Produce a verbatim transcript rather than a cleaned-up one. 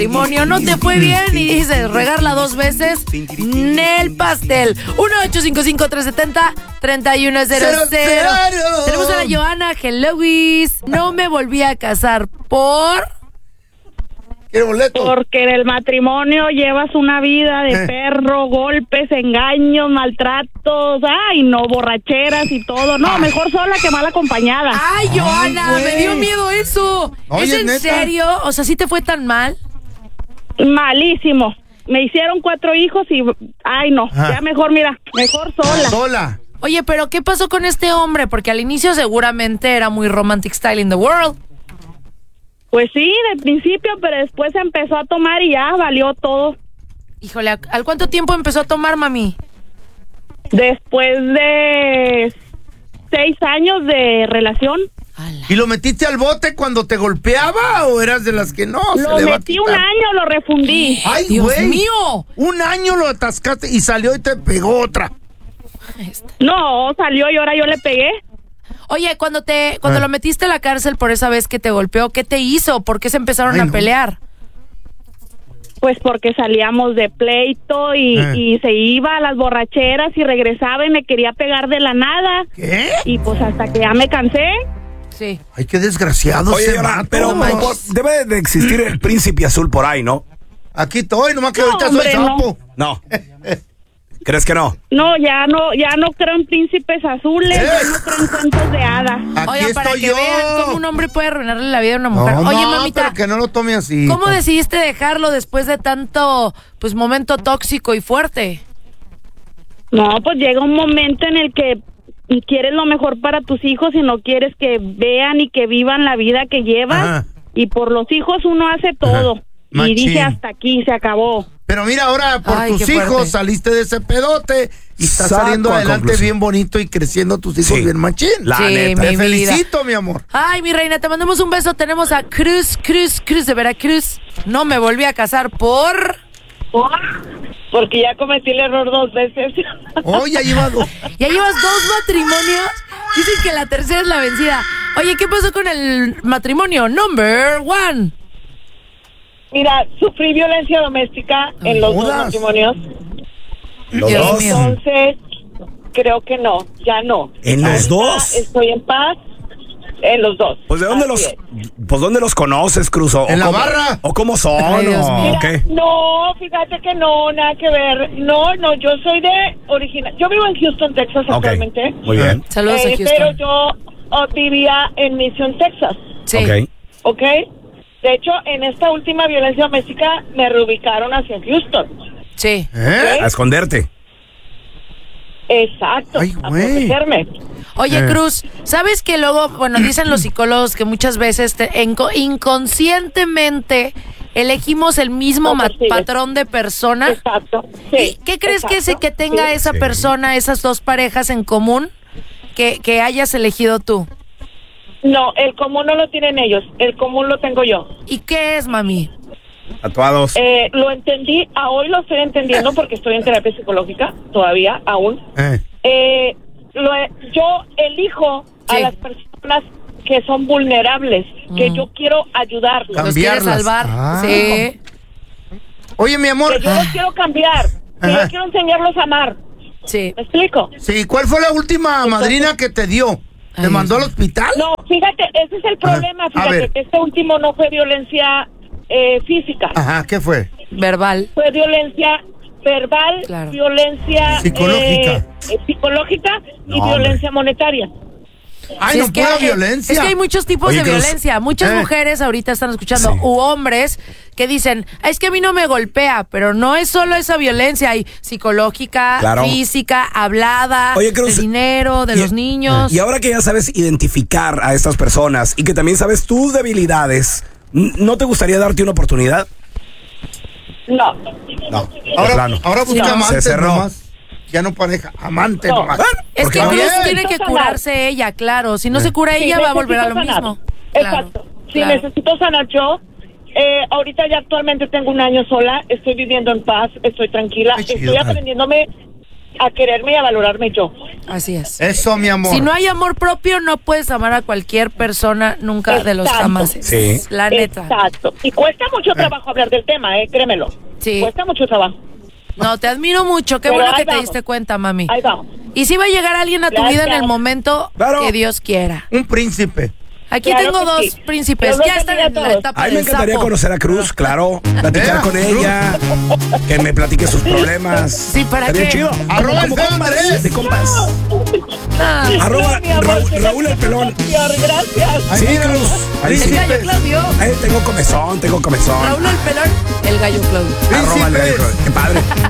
matrimonio no te fue bien y dices regarla dos veces, Nel Pastel. uno ocho cinco cinco, tres siete cero, tres uno cero cero. Tenemos a la Johanna. Hello, Luis. No me volví a casar por... ¿Qué boleto? Porque en el matrimonio llevas una vida de Eh. perro, golpes, engaños, maltratos, ay, no, borracheras y todo. No, mejor sola que mal acompañada. Ay, Johanna, Ay, me dio miedo eso. Oye, ¿Es en ¿neta? serio? O sea, ¿sí te fue tan mal? Malísimo. Me hicieron cuatro hijos y, ay, no, Ajá. ya mejor, mira, mejor sola. Sola. Oye, pero ¿qué pasó con este hombre? Porque al inicio seguramente era muy romantic style in the world. Pues sí, de principio, pero después empezó a tomar y ya valió todo. Híjole, ¿al cuánto tiempo empezó a tomar, mami? Después de seis años de relación, Ala. ¿Y lo metiste al bote cuando te golpeaba o eras de las que no? se lo le va a metí un quitar? año, lo refundí. Ay, ¡Dios güey. mío! Un año lo atascaste y salió y te pegó otra. No, salió y ahora yo le pegué. Oye, cuando te cuando Ah. lo metiste a la cárcel por esa vez que te golpeó, ¿qué te hizo? ¿Por qué se empezaron Ay, a no. pelear? Pues porque salíamos de pleito y, Eh. y se iba a las borracheras y regresaba y me quería pegar de la nada. ¿Qué? Y pues hasta que ya me cansé. Sí. Ay, qué desgraciado Oye, se Yona, mata. pero no manches. por- debe de existir el príncipe azul por ahí, ¿no? Aquí estoy, nomás que No, ahorita hombre, soy no. sapo. No. ¿Crees que no? No, ya no, ya no creo en príncipes azules, ¿Eh? ya no creo en cuentos de hadas. Aquí Oigan, para estoy que yo. vean cómo un hombre puede arruinarle la vida a una No, mujer. Oye, no, mamita, pero que no lo tome así. ¿cómo decidiste dejarlo después de tanto, pues, momento tóxico y fuerte? No, pues llega un momento en el que quieres lo mejor para tus hijos y no quieres que vean y que vivan la vida que llevas. Ajá. Y por los hijos uno hace todo. Ajá. Y Machín. dice hasta aquí, se acabó. Pero mira, ahora por Ay, tus qué fuerte. hijos saliste de ese pedote y estás Saco saliendo a adelante conclusión. bien bonito y creciendo tus hijos Sí. bien machín. La Sí, neta. mi Te vida. felicito, mi amor. Ay, mi reina, te mandamos un beso. Tenemos a Cruz, Cruz, Cruz de Veracruz. No me volví a casar por... Porque ya cometí el error dos veces. Oh, ya lleva dos. Ya llevas dos matrimonios. Dicen que la tercera es la vencida. Oye, ¿qué pasó con el matrimonio number one? Mira, sufrí violencia doméstica Ay, en los dos jodas. matrimonios. Los Dios dos. mío. Entonces, creo que no, ya no. ¿En los Ahorita dos? Estoy en paz en los dos. Pues de dónde Así los, es. pues dónde los conoces, Cruz? ¿O ¿En la cómo- barra? ¿O cómo son? Ay, Dios ¿O mío. qué? No, fíjate que no, nada que ver. No, no, yo soy de original. Yo vivo en Houston, Texas Ok, actualmente. muy bien. Saludos Eh, a Houston. Pero yo oh, vivía en Mission, Texas, Sí. Ok. ¿ok? De hecho, en esta última violencia doméstica me reubicaron hacia Houston. Sí. ¿Eh? A esconderte. Exacto, Ay, a güey. protegerme. Oye, Eh. Cruz, ¿sabes que luego, bueno, dicen los psicólogos que muchas veces te- enco- inconscientemente elegimos el mismo No ma- percibes. patrón de persona? Exacto. ¿Y Sí, qué crees que ese exacto, que tenga sí. esa Sí. persona, esas dos parejas en común, que, que hayas elegido tú? No, el común no lo tienen ellos, el común lo tengo yo. ¿Y qué es, mami? Tatuados. Eh, lo entendí, a hoy lo estoy entendiendo porque estoy en terapia psicológica todavía, aún. Eh. Eh, lo he- yo elijo a Sí. las personas que son vulnerables, que Mm. yo quiero ayudarlos, Los quiere Cambiarlas. salvar. Ah. Sí. Oye, mi amor. que yo los quiero cambiar, que Ajá. yo quiero enseñarlos a amar. Sí. ¿Me explico? Sí, ¿cuál fue la última madrina que te dio? ¿Te Ay, mandó al Dios hospital? No, fíjate, ese es el problema, A fíjate, ver. que este último no fue violencia eh, física, Ajá, ¿qué fue? Verbal. fue violencia verbal, Claro. violencia Psicológica. eh, eh, psicológica y No, violencia monetaria. Ay, Sí, no, es que, pura eh, violencia. Es que hay muchos tipos Oye, de Cruz. violencia. Muchas Eh. mujeres ahorita están escuchando, Sí. u hombres que dicen, "Ah, es que a mí no me golpea", pero no es solo esa violencia, hay psicológica, Claro. física, hablada, Oye, Cruz, de dinero, de y- los niños. Y ahora que ya sabes identificar a estas personas y que también sabes tus debilidades, n- ¿no te gustaría darte una oportunidad? No, No. Ahora, plano. ahora busca No. amantes Se cerró. nomás. Ya no pareja, amante No. nomás. Bueno, Es porque que no- Cruz bien. tiene que Necesito curarse ella, claro. Si no Eh. se cura sí, ella, va a volver a lo necesito sanar. mismo. Claro, Exacto. Sí, claro. necesito sanar yo. Eh, ahorita ya actualmente tengo un año sola, estoy viviendo en paz, estoy tranquila, Qué chido. estoy aprendiéndome a quererme y a valorarme yo. Así es. Eso, mi amor. Si no hay amor propio, no puedes amar a cualquier persona nunca. Exacto. De los jamás. Sí. La neta. Exacto. Y cuesta mucho trabajo hablar del tema, eh, créemelo. Sí. Cuesta mucho trabajo. No, te admiro mucho. Qué Pero bueno que vamos. te diste cuenta, mami. Ahí vamos. Y si va a llegar alguien a tu Gracias. vida en el momento Claro. que Dios quiera. Un príncipe. Aquí Claro tengo que dos sí. príncipes. Los Ya dos están bendiga en la a todos. etapa A mí me del encantaría sapo. conocer a Cruz, claro. Platicar Eh, con ella. Que me platique sus problemas. Sí, ¿para Estaría qué? chido. Arroba Como el feo compas, Andrés. de compas. Ah, Arroba Mi amor, Raúl, que Raúl el gracias, pelón. señor, gracias. Ahí Sí, mira, Cruz. Ahí sí. el gallo príncipes. Claudio. Ahí tengo comezón, tengo comezón. Raúl el pelón, el gallo Claudio. Arroba el Príncipes. gallo. Qué padre.